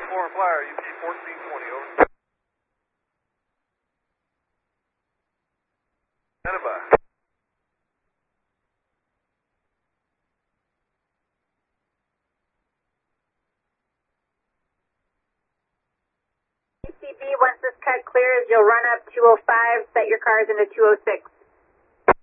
Foreign Flyer, UP 1420, over. Standing by. UCB, once this cut clears, you'll run up 205, set your cars into 206.